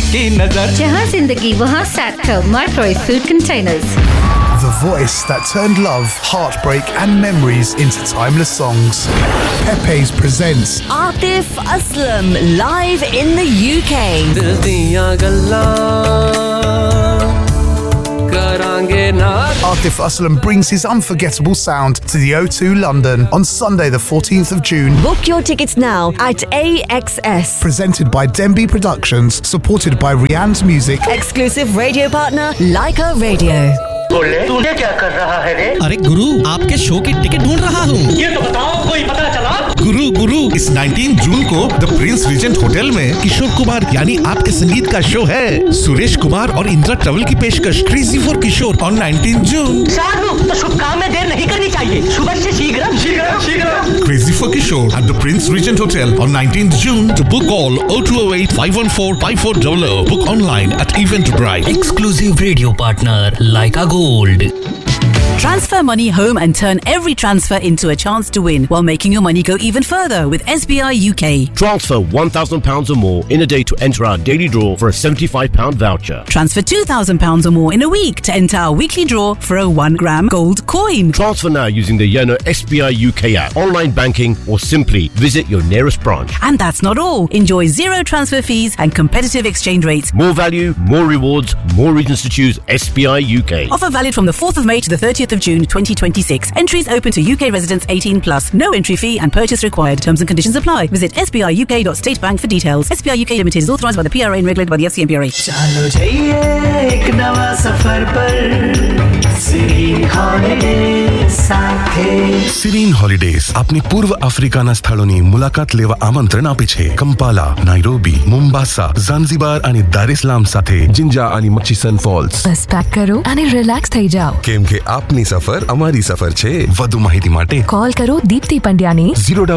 की नजर। जहाँ जिंदगी वहाँ Satco Microwave Food Containers. The voice that turned love, heartbreak and memories into timeless songs. Pepe's presents Atif Aslam live in the UK. दिल दियां गल्लां करांगे ना. Atif Aslam brings his unforgettable sound to the O2 London on Sunday the 14th of June. Book your tickets now at AXS. Presented by Denby Productions, supported by Rianne's Music. Exclusive radio partner Leica Radio. बोले तूने क्या कर रहा है रे? अरे गुरु आपके show की टिकट ढूंढ रहा हूँ। ये तो बताओ कोई पता चला? गुरु इस 19 जून को द प्रिंस रीजेंट होटल में किशोर कुमार यानी आपके संगीत का शो है। सुरेश कुमार और इंदिरा ट्रैवल की पेशकश क्रेजी फॉर किशोर ऑन 19 जून। साधु तो शुभ काम में देर नहीं करनी चाहिए। सुबह से शीघ्र। Crazy for Kishore at the Prince Regent Hotel on 19th June. To book all 0208 514 5400. Book online at Eventbrite. Exclusive radio partner Leica Gold. Transfer money home and turn every transfer into a chance to win while making your money go even further with SBI UK. Transfer £1,000 or more in a day to enter our daily draw for a £75 voucher. Transfer £2,000 or more in a week to enter our weekly draw for a 1 gram gold coin. Transfer now using the Yono SBI UK app, online banking or simply visit your nearest branch. And that's not all. Enjoy zero transfer fees and competitive exchange rates. More value, more rewards, more reasons to choose SBI UK. Offer valid from the 4th of May to the 30th of June 2026. Entries open to UK residents 18 plus. No entry fee and purchase required. Terms and conditions apply. Visit sbiuk.statebank for details. SBI UK Limited is authorised by the PRA and regulated by the FCMPRA. चलो जाइए एक नवा सफर पर Sirin holidays સાથે. સિરીન holidays આપની પૂર્વ આફ્રિકાના સ્થળોની મુલાકાત લેવા આમંત્રણ આપે છે. કંપાલા, નાઇરોબી, મોમ્બાસા, ઝાંઝીબાર અને દાર ઇસ સલામ સાથે જિંજા અને મર્ચિસન ફોલ્સ. બસ પેક કરો અને રિલેક્સ થઈ જાઓ. કેમ કે આપની સફર અમારી સફર છે. વધુ માહિતી માટે કોલ કરો દીપ્તિ પંડ્યાને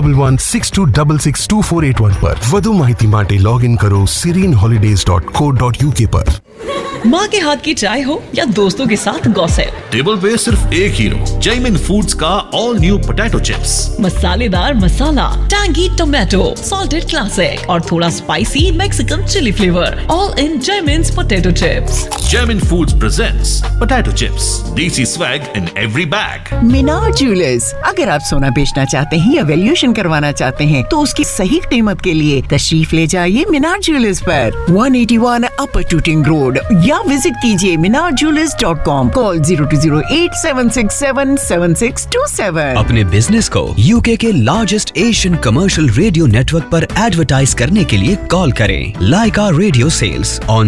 01162262481 પર. વધુ માહિતી માટે લોગિન કરો serenholidays.co.uk પર. माँ के हाथ की चाय हो या दोस्तों के साथ गॉसिप, टेबल पे सिर्फ एक हीरो, जैमिन फूड्स का ऑल न्यू पोटैटो चिप्स। मसालेदार मसाला, टैंगी टोमेटो, सॉल्टेड क्लासिक और थोड़ा spicy Mexican chilli flavour, all in जैमिन्स potato chips. Jaimin foods presents potato chips, देसी swag in every bag. Minar jewellers, अगर आप सोना बेचना चाहते हैं या वैल्यूएशन करवाना चाहते हैं तो उसकी सही कीमत के लिए तशरीफ ले जाइए मीनार ज्वेलर्स पर 181 अपर टूटिंग रोड या विजिट कीजिए minarjewelers.com. कॉल 0208767767. अपने बिजनेस को यूके के largest Asian commercial radio network पर एडवर्टाइज करने के लिए कॉल करें. लाइका रेडियो सेल्स ऑन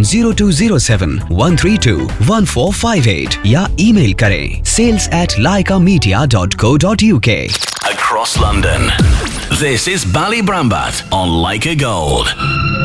0207-132-1458 या ईमेल करें sales@lycamedia.co.uk. Across London, this is Ballybrambat on Leica Gold.